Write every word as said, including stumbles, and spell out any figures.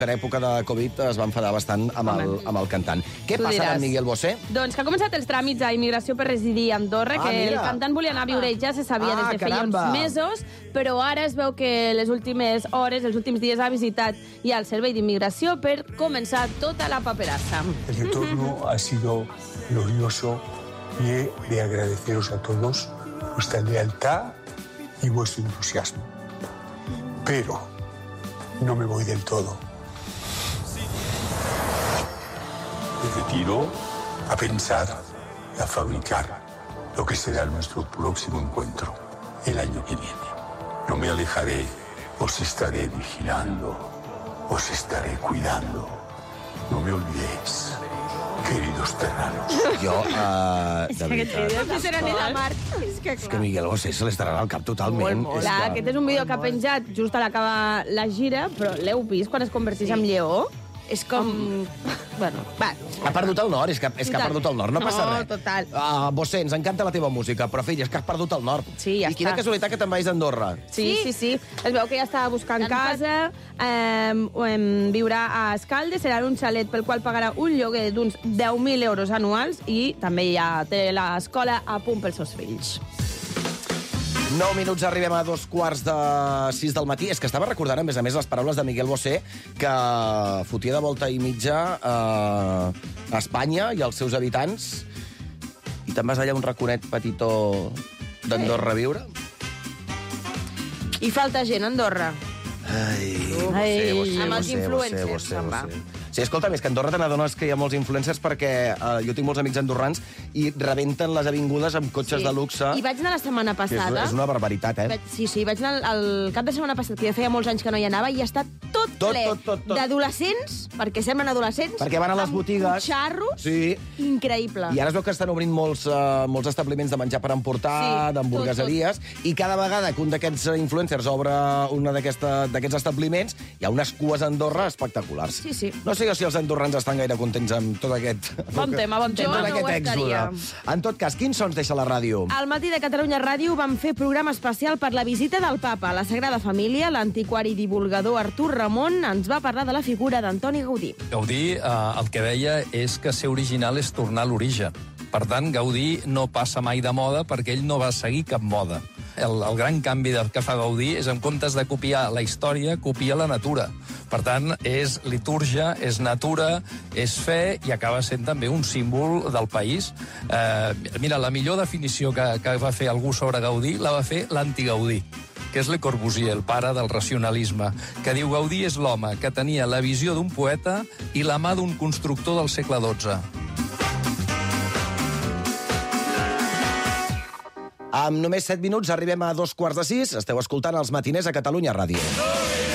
Per època de Covid es va enfadar bastant amb el, amb el cantant. Què Tu passarà diràs. amb Miguel Bosé? Doncs que ha començat els tràmits a immigració per residir a Andorra, Ah, que mira. el cantant volia anar a viure i ja se sabia Ah, des de feia caramba. uns mesos, però ara es veu que les últimes hores, els últims dies, ha visitat ja el servei d'immigració per començar tota la paperassa. El retorno ha sido glorioso y he de agradeceros a todos vuestra lealtad y vuestro entusiasmo. Pero no me voy del todo. Me retiro a pensar, a fabricar lo que será nuestro próximo encuentro el año que viene. No me alejaré, os estaré vigilando, os estaré cuidando. No me olvidéis, queridos terranos. Jo, uh, de veritat... Que serà en la mar. És que, És que Miguel Bosé se l'estarà al cap totalment. És Clar, que... aquest és un vídeo que ha penjat just a l'acabar la gira, però l'heu vist quan es converteix en lleó? És com... Bueno, va. Ha perdut el nord, és que, és que ha Total. perdut el nord, no passa No, res. total. Uh, Bosé, ens encanta la teva música, però fill, és que has perdut el nord. Sí, ja I quina està. casualitat que te'n vais d'Andorra. Sí, sí, sí. Es veu que ja estava buscant casa, eh, eh, viurà a Escaldes, serà un xalet pel qual pagarà un lloguer d'uns deu mil euros anuals i també ja té l'escola a punt pels seus fills. Nou minuts, arribem a dos quarts de sis del matí. És que estava recordant, a més a més, les paraules de Miguel Bosé, que fotia de volta i mitja eh, a Espanya i als seus habitants. I te'n vas allà a un raconet petitó d'Andorra a viure? I falta gent a Andorra. Ai, Ai, Bosé, amb els Bosé, influencers, Bosé, Bosé, se'n va. Bosé. Sí, escolta, més que a Andorra te n'adones que hi ha molts influencers perquè eh, jo tinc molts amics andorrans i rebenten les avingudes amb cotxes Sí. de luxe. I vaig anar la setmana Que és, passada. és una barbaritat, eh? Vaig, sí, sí, vaig anar el, el cap de setmana passat, que ja feia molts anys que no hi anava, i està tot, Tot, ple tot, tot, tot. d'adolescents, perquè semblen adolescents, Perquè van a les amb botigues. xarros, Sí. increïble. I ara es veu que estan obrint molts, uh, molts establiments de menjar per emportar, Sí, d'hamburgueseries, i cada vegada que un d'aquests influencers obre un d'aquests establiments, hi ha unes cues a Andorra espectaculars. Sí, sí. No sé jo si els andorrans estan gaire contents amb tot aquest... Bon tema, bon tema. Tot Jo no aquest ho èxode. estaria. En tot cas, quins sons deixa la ràdio? Al matí de Catalunya Ràdio vam fer programa especial per la visita del papa a la Sagrada Família. L'antiquari i divulgador Artur Ramon ens va parlar de la figura d'Antoni Gaudí. Gaudí eh, el que deia és que ser original és tornar a l'origen. Per tant, Gaudí no passa mai de moda perquè ell no va seguir cap moda. El, el gran canvi de, que fa Gaudí és, en comptes de copiar la història, copia la natura. Per tant, és litúrgia, és natura, és fe i acaba sent també un símbol del país. Eh, mira, la millor definició que, que va fer algú sobre Gaudí la va fer l'antigaudí, que és Le Corbusier, el pare del racionalisme, que diu Gaudí és l'home que tenia la visió d'un poeta i la mà d'un constructor del segle dotze. Amb només set minuts arribem a dos quarts de sis. Esteu escoltant els matiners a Catalunya Ràdio.